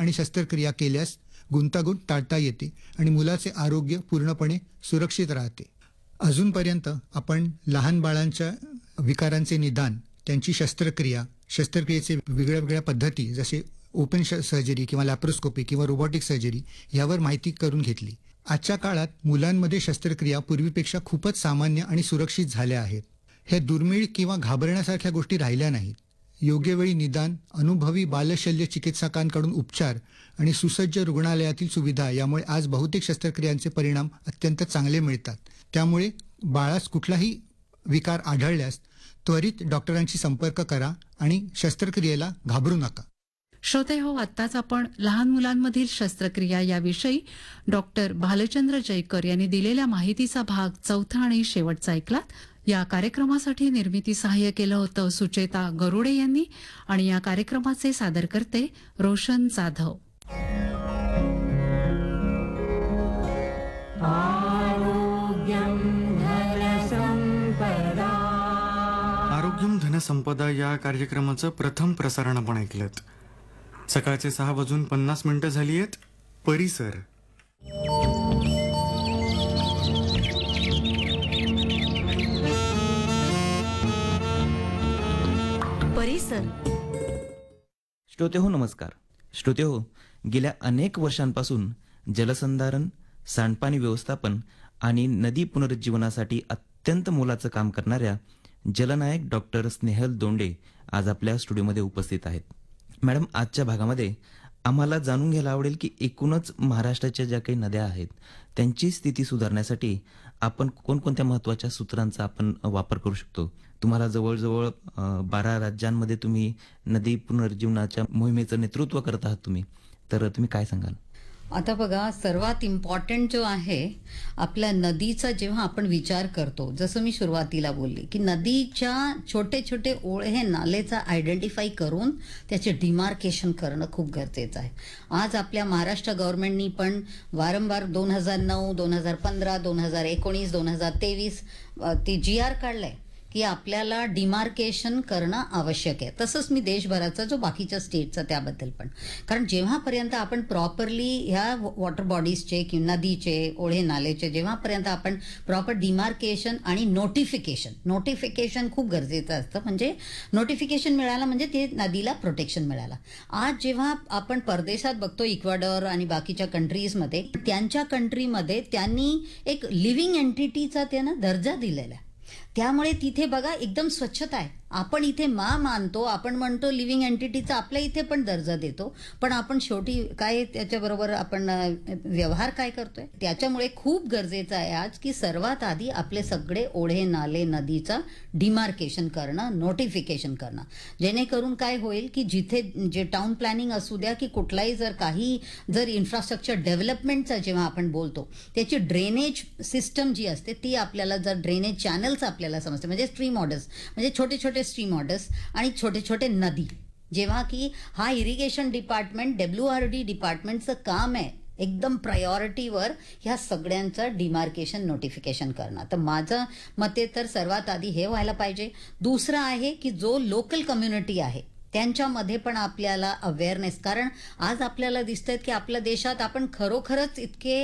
आणि शस्त्रक्रिया केल्यास गुंतागुंत टाळता येते आणि मुलाचे आरोग्य पूर्णपणे सुरक्षित राहते. अजूनपर्यंत आपण लहान बाळांच्या विकारांचे निदान, त्यांची शस्त्रक्रियेचे वेगळ्या पद्धती जसे ओपन सर्जरी किंवा लॅप्रोस्कोपी किंवा रोबोटिक सर्जरी यावर माहिती करून घेतली. आजच्या काळात मुलांमध्ये शस्त्रक्रिया पूर्वीपेक्षा खूपच सामान्य आणि सुरक्षित झाल्या आहेत. हे दुर्मिळ किंवा घाबरण्यासारख्या गोष्टी राहिल्या नाहीत. योग्य वेळी निदान, अनुभवी बालशल्य चिकित्सकांकडून उपचार आणि सुसज्ज रुग्णालयातील सुविधा यामुळे आज बहुतेक शस्त्रक्रियांचे परिणाम अत्यंत चांगले मिळतात. त्यामुळे बाळास कुठलाही विकार आढळल्यास त्वरित डॉक्टरांशी संपर्क करा आणि शस्त्रक्रियेला घाबरू नका. श्रोते हो, आत्ताच आपण लहान मुलांमधील शस्त्रक्रिया याविषयी डॉक्टर भालचंद्र जयकर यांनी दिलेल्या माहितीचा भाग 4 आणि शेवटचा ऐकलात. या कार्यक्रमासाठी निर्मिती सहाय्य केलं होतं सुचेता गरुडे यांनी आणि या कार्यक्रमाचे सादरकर्ते रोशन जाधव. आरोग्यम धनसंपदा या कार्यक्रमाचं प्रथम प्रसारण आपण ऐकलं. सकाळचे 6:50 झाली आहेत. परिसर. श्रोते हो, नमस्कार. श्रोते हो, गेल्या अनेक वर्षांपासून जलसंधारण, सांडपाणी व्यवस्थापन आणि नदी पुनरुज्जीवनासाठी अत्यंत मोलाचं काम करणाऱ्या जलनायक डॉक्टर स्नेहल दोंडे आज आपल्या स्टुडिओमध्ये उपस्थित आहेत. मॅडम, आजच्या भागामध्ये आम्हाला जाणून घ्यायला आवडेल की एकूणच महाराष्ट्राच्या ज्या काही नद्या आहेत त्यांची स्थिती सुधारण्यासाठी आपण कोणकोणत्या महत्त्वाच्या सूत्रांचा आपण वापर करू शकतो. तुम्हाला जवळजवळ 12 राज्यांमध्ये तुम्ही नदी पुनरुज्जीवनाच्या मोहिमेचं नेतृत्व करत आहात तुम्ही, तर तुम्ही काय सांगाल? आता बघा, सर्वात इम्पॉर्टंट जो आहे आपल्या नदीचा जेव्हा आपण विचार करतो, जसं मी सुरुवातीला बोलली की नदीच्या छोटे छोटे ओढे नालेचा आयडेंटिफाय करून त्याचे डिमार्केशन करणं खूप गरजेचं आहे. आज आपल्या महाराष्ट्र गव्हर्नमेंटनी पण वारंवार 2009, 2015, 2019, 2023 ते GR काढलंय की आपल्याला डिमार्केशन करणं आवश्यक आहे. तसंच मी देशभराचा जो बाकीच्या स्टेटचा त्याबद्दल पण, कारण जेव्हापर्यंत आपण प्रॉपरली ह्या वॉटर बॉडीजचे किंवा नदीचे ओढे नालेचे जेव्हापर्यंत आपण प्रॉपर डिमार्केशन आणि नोटिफिकेशन खूप गरजेचं असतं. म्हणजे नोटिफिकेशन मिळालं म्हणजे ते नदीला प्रोटेक्शन मिळालं. आज जेव्हा आपण परदेशात बघतो, इक्वाडोर आणि बाकीच्या कंट्रीजमध्ये, त्यांच्या कंट्रीमध्ये त्यांनी एक लिव्हिंग एंटिटीचा त्यांना दर्जा दिलेला आहे. त्यामुळे तिथे बघा एकदम स्वच्छता आहे. आपण इथे मानतो, आपण म्हणतो लिव्हिंग एंटिटीचा आपल्या इथे पण दर्जा देतो, पण आपण शेवटी काय त्याच्याबरोबर आपण व्यवहार काय करतोय. त्याच्यामुळे खूप गरजेचं आहे आज की सर्वात आधी आपले सगळे ओढे नाले नदीचा डिमार्केशन करणं, नोटिफिकेशन करणं, जेणेकरून काय होईल की जिथे जे टाउन प्लॅनिंग असू द्या की कुठलाही जर इन्फ्रास्ट्रक्चर डेव्हलपमेंटचा जेव्हा आपण बोलतो, त्याची ड्रेनेज सिस्टम जी असते ती आपल्याला, जर ड्रेनेज चॅनल्स आपल्याला समजते, म्हणजे स्ट्रीम ऑर्डर्स, म्हणजे छोटे छोटे स्ट्रीम ऑर्डर्स आणि छोटे छोटे नदी, जेव्हा की हा इरिगेशन डिपार्टमेंट, WRD डिपार्टमेंटचं काम आहे एकदम प्रायोरिटीवर ह्या सगळ्यांचं डिमार्केशन नोटिफिकेशन करणं. तर माझं मते तर सर्वात आधी हे व्हायला पाहिजे. दुसरं आहे की जो लोकल कम्युनिटी आहे त्यांच्यामध्ये पण आपल्याला अवेअरनेस, कारण आज आपल्याला दिसतंय की आपल्या देशात आपण खरोखरच इतके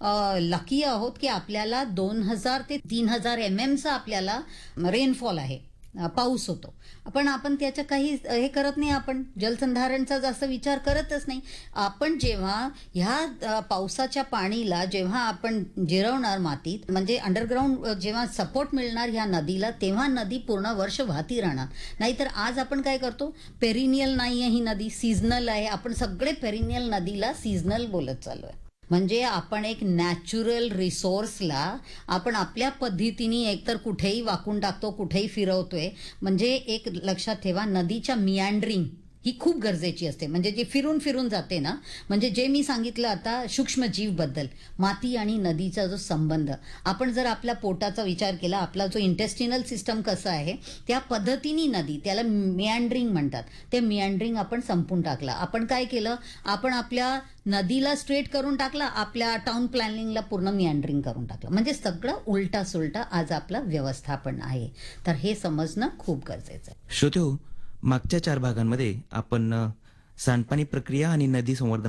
लकी आहोत की आपल्याला 2000 ते 3000 mmचा आपल्याला रेनफॉल आहे, पाऊस होतो. पण आपण त्याचं काही हे करत नाही, आपण जलसंधारणचा जास्त विचार करतच नाही. आपण जेव्हा ह्या पावसाच्या पाणीला जेव्हा आपण जिरवणार मातीत, म्हणजे अंडरग्राऊंड जेव्हा सपोर्ट मिळणार ह्या नदीला, तेव्हा नदी पूर्ण वर्ष वाहती राहणार. नाहीतर आज आपण काय करतो, पेरिनियल नाही आहे ही नदी, सीझनल आहे. आपण सगळे पेरिनियल नदीला सीझनल बोलत चालू आहे. म्हणजे आपण एक नॅचरल रिसोर्सला आपण आपल्या पद्धतीने एकतर कुठेही वाकून टाकतो, कुठेही फिरवतोय. म्हणजे एक लक्षात ठेवा, नदीच्या मियांड्रिंग ही खूप गरजेची असते. म्हणजे जे फिरून फिरून जाते ना, म्हणजे जे मी सांगितलं आता सूक्ष्मजीव बद्दल, माती आणि नदीचा जो संबंध, आपण जर आपल्या पोटाचा विचार केला, आपला जो इंटेस्टिनल सिस्टम कसं आहे त्या पद्धतीने नदी, त्याला मियांड्रिंग म्हणतात, ते मियांड्रिंग आपण संपून टाकला. आपण काय केलं, आपण आपल्या नदीला स्ट्रेट करून टाकला, आपल्या टाउन प्लॅनिंगला पूर्ण मियांड्रिंग करून टाकलं. म्हणजे सगळं उलटा सुलटा आज आपलं व्यवस्थापन आहे. तर हे समजणं खूप गरजेचं आहे. श्रोते हो, मागच्या 4 भागांमध्ये आपण सांडपाणी प्रक्रिया आणि नदी संवर्धन